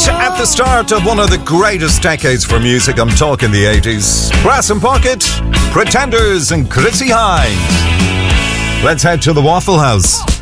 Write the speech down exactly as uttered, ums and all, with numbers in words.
at the start of one of the greatest decades for music. I'm talking the eighties. Brass and Pocket, Pretenders and Chrissie Hynde. Let's head to the Waffle House.